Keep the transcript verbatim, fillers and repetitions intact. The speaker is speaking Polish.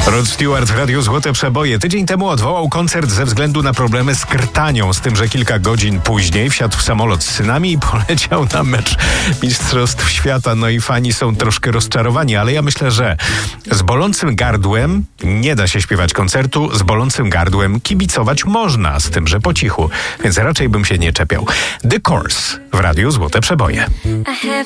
Rod Stewart w Radiu Złote Przeboje. Tydzień temu odwołał koncert ze względu na problemy z krtanią, z tym, że kilka godzin później wsiadł w samolot z synami i poleciał na mecz Mistrzostw Świata. No i fani są troszkę rozczarowani, ale ja myślę, że z bolącym gardłem nie da się śpiewać koncertu, z bolącym gardłem kibicować można, z tym, że po cichu, więc raczej bym się nie czepiał. The Course w Radiu Złote Przeboje.